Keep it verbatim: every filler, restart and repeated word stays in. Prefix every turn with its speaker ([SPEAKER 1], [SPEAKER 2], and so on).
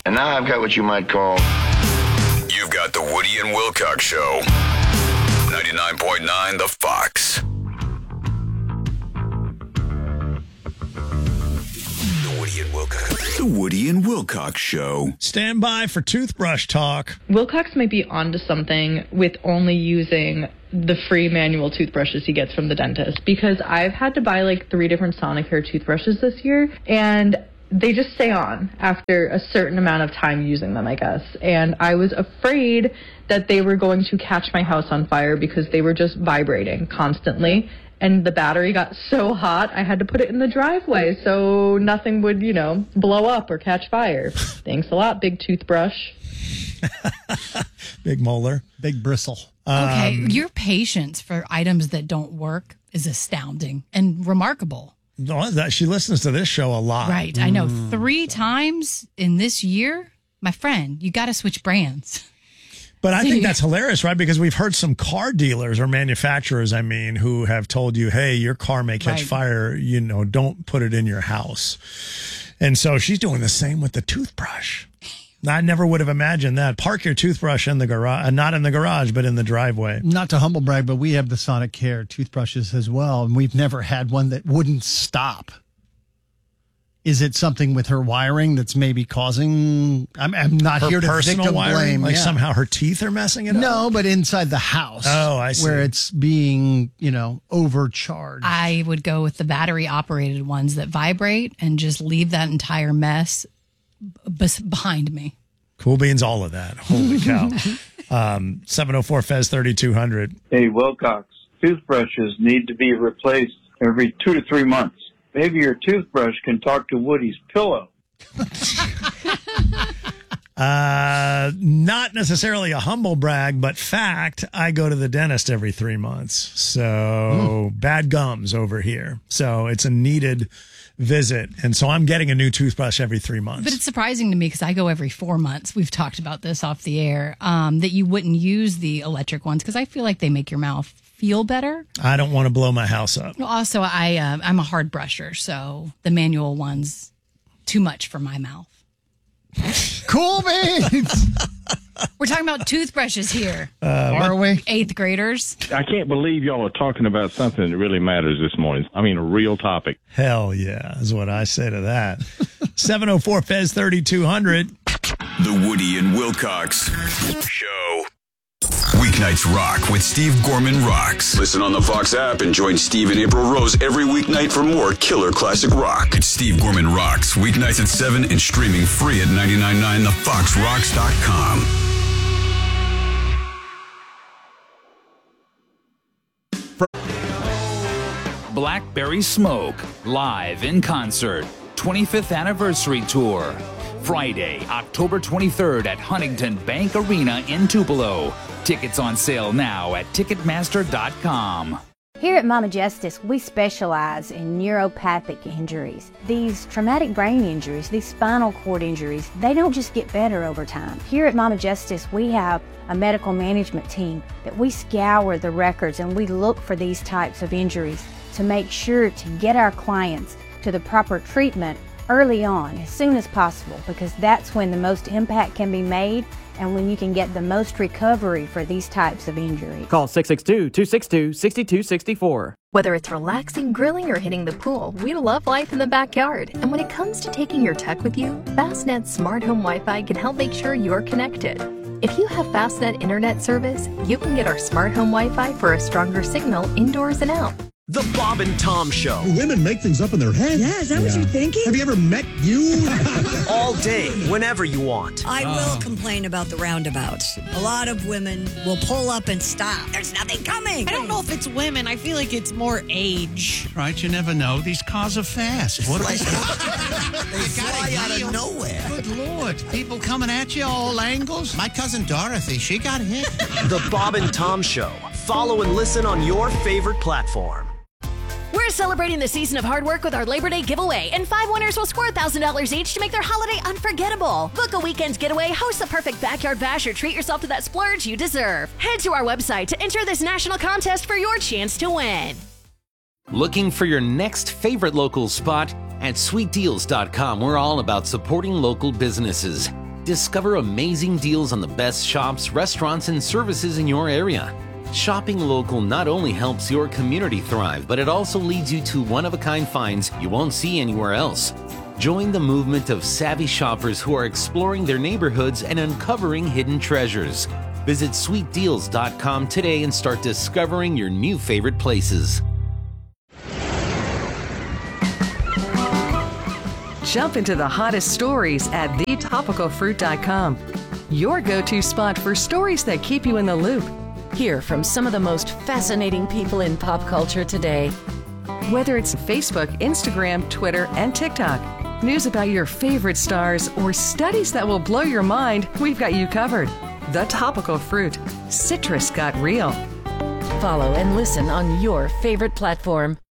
[SPEAKER 1] And now I've got what you might call...
[SPEAKER 2] You've got the Woody and Wilcox Show. ninety-nine point nine The Fox. The Woody and Wilcox. The Woody and Wilcox Show.
[SPEAKER 3] Stand by for toothbrush talk.
[SPEAKER 4] Wilcox might be onto something with only using the free manual toothbrushes he gets from the dentist, because I've had to buy like three different Sonicare toothbrushes this year, and they just stay on after a certain amount of time using them, I guess. And I was afraid that they were going to catch my house on fire because they were just vibrating constantly. And the battery got so hot, I had to put it in the driveway so nothing would, you know, blow up or catch fire. Thanks a lot, big toothbrush.
[SPEAKER 3] Big molar.
[SPEAKER 5] Big bristle.
[SPEAKER 6] Okay,
[SPEAKER 3] Um,
[SPEAKER 6] your patience for items that don't work is astounding and remarkable.
[SPEAKER 3] No, that she listens to this show a lot.
[SPEAKER 6] Right, I know. Three times in this year, my friend, you got to switch brands.
[SPEAKER 3] But I think that's hilarious, right? Because we've heard some car dealers or manufacturers, I mean, who have told you, hey, your car may catch
[SPEAKER 6] Right.
[SPEAKER 3] fire, you know, don't put it in your house. And so she's doing the same with the toothbrush. I never would have imagined that. Park your toothbrush in the garage, uh, not in the garage, but in the driveway.
[SPEAKER 5] Not to humble brag, but we have the Sonicare toothbrushes as well, and we've never had one that wouldn't stop. Is it something with her wiring that's maybe causing? I'm, I'm not
[SPEAKER 3] Her
[SPEAKER 5] here to
[SPEAKER 3] personal
[SPEAKER 5] victim
[SPEAKER 3] wiring,
[SPEAKER 5] blame.
[SPEAKER 3] like
[SPEAKER 5] yeah.
[SPEAKER 3] somehow her teeth are messing it up.
[SPEAKER 5] No, but inside the house.
[SPEAKER 3] Oh, I see.
[SPEAKER 5] Where it's being, you know, overcharged.
[SPEAKER 6] I would go with the battery operated ones that vibrate and just leave that entire mess b- behind me.
[SPEAKER 3] Cool beans, all of that. Holy cow. um, seven oh four Fez thirty-two hundred.
[SPEAKER 7] Hey, Wilcox, toothbrushes need to be replaced every two to three months. Maybe your toothbrush can talk to Woody's pillow.
[SPEAKER 3] Uh, not necessarily a humble brag, but fact, I go to the dentist every three months. So
[SPEAKER 5] Mm.
[SPEAKER 3] bad gums over here. So it's a needed visit. And so I'm getting a new toothbrush every three months.
[SPEAKER 6] But it's surprising to me because I go every four months. We've talked about this off the air, um, that you wouldn't use the electric ones because I feel like they make your mouth feel better.
[SPEAKER 3] I don't want to blow my house up.
[SPEAKER 6] Also, I, uh, I'm a hard brusher, so the manual ones, too much for my mouth.
[SPEAKER 5] Cool beans.
[SPEAKER 6] We're talking about toothbrushes here.
[SPEAKER 3] Uh,
[SPEAKER 5] Are we?
[SPEAKER 6] Eighth graders.
[SPEAKER 8] I can't believe y'all are talking about something that really matters this morning. I mean, a real topic.
[SPEAKER 3] Hell yeah, is what I say to that. seven oh four Fez thirty-two hundred.
[SPEAKER 2] The Woody and Wilcox Show. Weeknights rock with Steve Gorman rocks. Listen on the Fox app and join Steve and April Rose every weeknight for more killer classic rock. It's Steve Gorman Rocks, weeknights at seven and streaming free at nine nine nine the fox rocks dot com.
[SPEAKER 9] Blackberry Smoke, live in concert, twenty-fifth anniversary tour. Friday, October twenty-third at Huntington Bank Arena in Tupelo. Tickets on sale now at ticketmaster dot com.
[SPEAKER 10] Here at Mama Justice, we specialize in neuropathic injuries. These traumatic brain injuries, these spinal cord injuries, they don't just get better over time. Here at Mama Justice, we have a medical management team that we scour the records and we look for these types of injuries to make sure to get our clients to the proper treatment early on, as soon as possible, because that's when the most impact can be made and when you can get the most recovery for these types of injuries.
[SPEAKER 11] Call six six two, two six two, six two six four.
[SPEAKER 12] Whether it's relaxing, grilling, or hitting the pool, we love life in the backyard. And when it comes to taking your tech with you, Fastnet Smart Home Wi-Fi can help make sure you're connected. If you have Fastnet Internet service, you can get our Smart Home Wi-Fi for a stronger signal indoors and out.
[SPEAKER 13] The Bob and Tom Show.
[SPEAKER 14] Women make things up in their head.
[SPEAKER 15] Yeah, is that yeah. what you're thinking?
[SPEAKER 14] Have you ever met you?
[SPEAKER 13] All day, whenever you want.
[SPEAKER 15] I uh. will complain about the roundabouts. A lot of women will pull up and stop. There's nothing coming.
[SPEAKER 16] I don't know if it's women. I feel like it's more age.
[SPEAKER 17] Right, you never know. These cars are fast. What are
[SPEAKER 14] they? They fly out of nowhere.
[SPEAKER 17] Good Lord. People coming at you all angles. My cousin Dorothy, she got hit.
[SPEAKER 13] The Bob and Tom Show. Follow and listen on your favorite platform.
[SPEAKER 18] We're celebrating the season of hard work with our Labor Day giveaway, and five winners will score one thousand dollars each to make their holiday unforgettable. Book a weekend getaway, host the perfect backyard bash, or treat yourself to that splurge you deserve. Head to our website to enter this national contest for your chance to win.
[SPEAKER 19] Looking for your next favorite local spot? At sweet deals dot com, we're all about supporting local businesses. discover amazing deals on the best shops, restaurants, and services in your area. Shopping local not only helps your community thrive, but it also leads you to one-of-a-kind finds you won't see anywhere else. Join the movement of savvy shoppers who are exploring their neighborhoods and uncovering hidden treasures. Visit sweet deals dot com today and start discovering your new favorite places.
[SPEAKER 1] Jump into the hottest stories at the topical fruit dot com. Your go-to spot for stories that keep you in the loop.
[SPEAKER 20] Hear from some of the most fascinating people in pop culture today.
[SPEAKER 1] Whether it's Facebook, Instagram, Twitter, and TikTok, news about your favorite stars, or studies that will blow your mind, we've got you covered. The Topical Fruit. Citrus got real.
[SPEAKER 20] Follow and listen on your favorite platform.